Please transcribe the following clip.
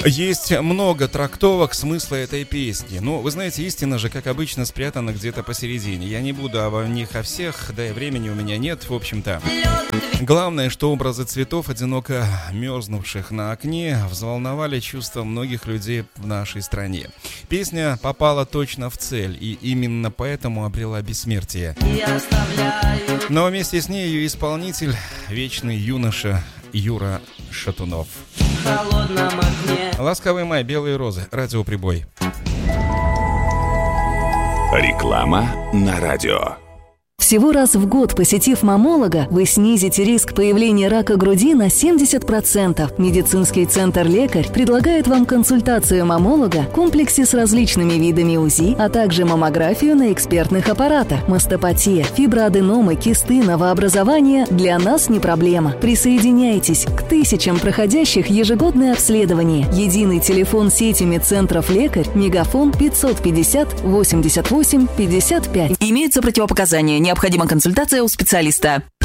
Есть много трактовок смысла этой песни. Но, вы знаете, истина же, как обычно, спрятана где-то посередине. Я не буду о них о всех, да и времени у меня нет, в общем-то. Главное, что образы цветов, одиноко мерзнувших на окне, взволновали чувства многих людей в нашей стране. Песня попала точно в цель, и именно поэтому обрела бессмертие. Но вместе с ней ее исполнитель, вечный юноша Юра Шатунов. «Ласковый май», «Белые розы», радиоприбой. Реклама на радио. Всего раз в год, посетив маммолога, вы снизите риск появления рака груди на 70%. Медицинский центр «Лекарь» предлагает вам консультацию маммолога в комплексе с различными видами УЗИ, а также маммографию на экспертных аппаратах. Мастопатия, фиброаденомы, кисты, новообразования – для нас не проблема. Присоединяйтесь к тысячам проходящих ежегодное обследование. Единый телефон сети медцентров «Лекарь», мегафон 550 88 55. Имеются противопоказания. Необходима консультация у специалиста.